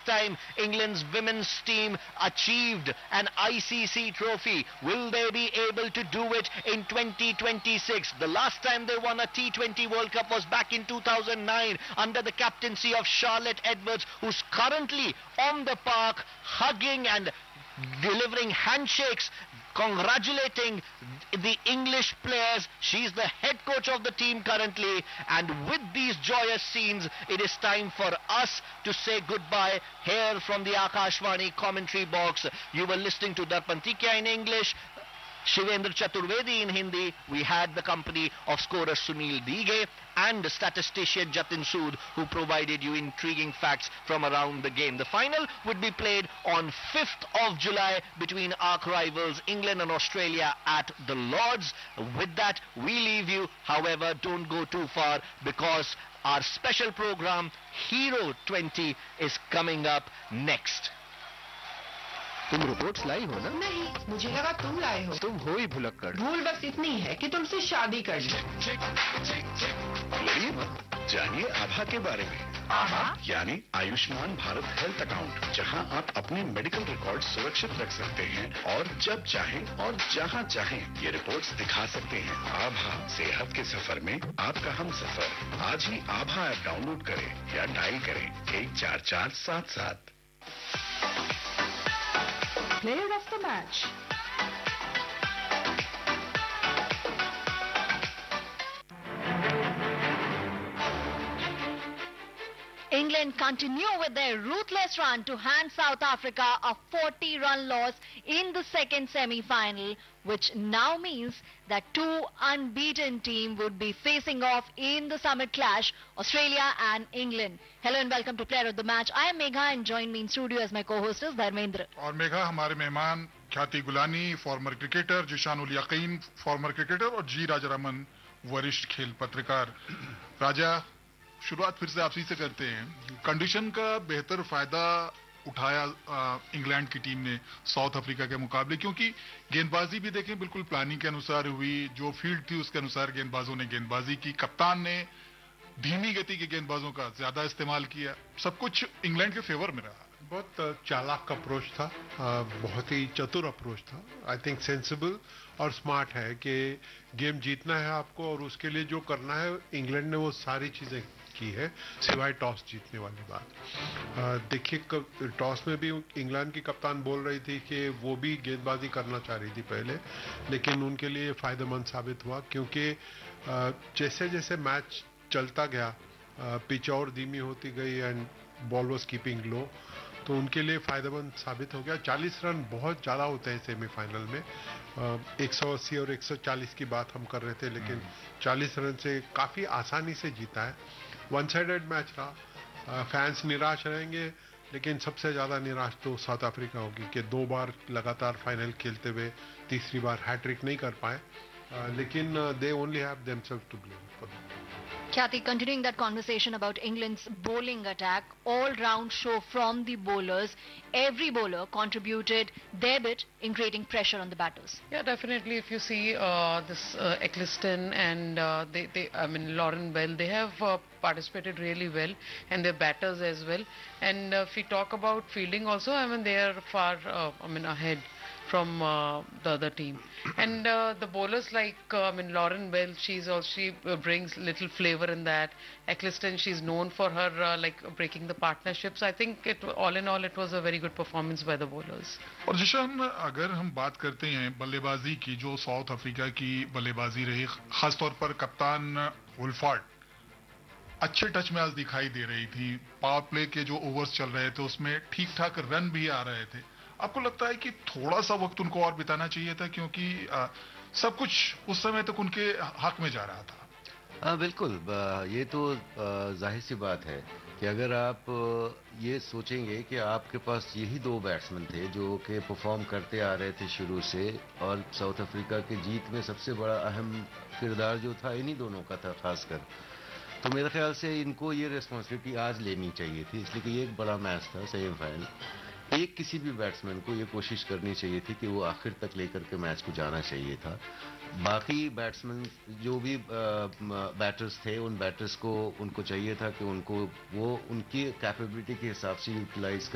time England's women's team achieved an ICC trophy? Will they be able to do it in 2026? The last time they won a T20 World Cup was back in 2009 under the captaincy of Charlotte Edwards, who's currently on the park hugging and delivering handshakes, congratulating the English players. She's the head coach of the team currently, and with these joyous scenes, it is time for us to say goodbye here from the Akashvani commentary box. You were listening to Darpan Tikya in English, Shivendra Chaturvedi in Hindi. We had the company of scorer Sunil Dighe and statistician Jatin Sood, who provided you intriguing facts from around the game. The final would be played on 5th of July between arch rivals England and Australia at the Lords. With that, we leave you. However, don't go too far, because our special program Hero 20 is coming up next. तुम reports लाई हो ना? नहीं, मुझे लगा तुम लाए हो। तुम हो ही भुलक्कड़। भूल बस इतनी है कि तुमसे शादी कर ली। लड़िए मत, जानिए आभा के बारे में। आभा यानी आयुष्मान भारत हेल्थ अकाउंट, जहां आप अपने मेडिकल रिकॉर्ड सुरक्षित रख सकते हैं और जब चाहें और जहां चाहें ये रिपोर्ट्स दिखा सकते हैं। आभा, सेहत के सफर में आपका हम सफर। आज ही आभा ऐप डाउनलोड करें या डायल करें 14477। Player of the match. England continue with their ruthless run to hand South Africa a 40-run loss in the second semi-final, which now means that two unbeaten teams would be facing off in the summit clash, Australia and England. Hello and welcome to Player of the Match. I am Megha, and join me in studio as my co-host is Dharmendra. और मेघा, हमारे मेहमान ख्याति Golani, farmer cricketer, Zeeshan उल यकीन, farmer cricketer, और जी राजारमन, वरिष्ठ खेल पत्रकार। राजा, शुरुआत फिर से आपसी से करते हैं। कंडीशन का बेहतर फायदा उठाया इंग्लैंड की टीम ने साउथ अफ्रीका के मुकाबले, क्योंकि गेंदबाजी भी देखें बिल्कुल प्लानिंग के अनुसार हुई, जो फील्ड थी उसके अनुसार गेंदबाजों ने गेंदबाजी की, कप्तान ने धीमी गति के गेंदबाजों का ज्यादा इस्तेमाल किया, सब कुछ इंग्लैंड के फेवर में रहा। बहुत चालाक अप्रोच था, बहुत ही चतुर अप्रोच था। आई थिंक सेंसिबल और स्मार्ट है कि गेम जीतना है आपको, और उसके लिए जो करना है इंग्लैंड ने वो सारी चीजें की है, सिवाय टॉस जीतने वाली बात। देखिए, टॉस में भी इंग्लैंड की कप्तान बोल रही थी कि वो भी गेंदबाजी करना चाह रही थी पहले, लेकिन उनके लिए फायदेमंद साबित हुआ, क्योंकि जैसे जैसे मैच चलता गया पिच और धीमी होती गई एंड बॉल वाज कीपिंग लो, तो उनके लिए फायदेमंद साबित हो गया। 40 रन बहुत ज्यादा होते हैं सेमीफाइनल में। 180 और 140 की बात हम कर रहे थे, लेकिन 40 रन से काफी आसानी से जीता है। वन साइडेड मैच रहा, फैंस निराश रहेंगे, लेकिन सबसे ज्यादा निराश तो साउथ अफ्रीका होगी कि 2 बार लगातार फाइनल खेलते हुए तीसरी बार हैट्रिक नहीं कर पाए, लेकिन they only have themselves to blame for that. Khyati, continuing that conversation about England's bowling attack, all-round show from the bowlers. Every bowler contributed their bit in creating pressure on the batters. Yeah, definitely. If you see this Eccleston and Lauren Bell, they have participated really well, and their batters as well. And if we talk about fielding also, they are far, ahead from the other team. And the bowlers like Lauren Bell, she brings little flavor in that. Eccleston, she's known for her breaking the partnerships. I think all in all it was a very good performance by the bowlers. और जिशान, अगर हम बात करते हैं बल्लेबाजी की, जो south Africa की बल्लेबाजी रही, खासतौर पर कप्तान वुल्फार्ड अच्छे टच में आज दिखाई दे रही थी। पावर प्ले के जो ओवर्स चल रहे थे उसमें ठीक ठाक रन भी आ रहे थे। आपको लगता है कि थोड़ा सा वक्त उनको और बिताना चाहिए था, क्योंकि सब कुछ उस समय तक उनके हक में जा रहा था? बिल्कुल, ये तो जाहिर सी बात है कि अगर आप ये सोचेंगे कि आपके पास यही 2 बैट्समैन थे जो कि परफॉर्म करते आ रहे थे शुरू से, और साउथ अफ्रीका की जीत में सबसे बड़ा अहम किरदार जो था इन्हीं दोनों का था खासकर, तो मेरे ख्याल से इनको ये रिस्पॉन्सिबिलिटी आज लेनी चाहिए थी, इसलिए कि ये एक बड़ा मैच था सेमीफाइनल। किसी भी बैट्समैन को ये कोशिश करनी चाहिए थी कि वो आखिर तक लेकर के मैच को जाना चाहिए था। बाकी बैट्समैन जो भी बैटर्स थे, उन बैटर्स को उनको चाहिए था कि उनको वो उनकी कैपेबिलिटी के हिसाब से यूटिलाइज